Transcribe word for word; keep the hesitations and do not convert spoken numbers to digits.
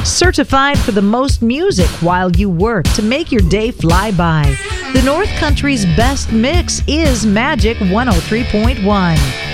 Certified for the most music while you work to make your day fly by. The North Country's best mix is Magic one oh three point one.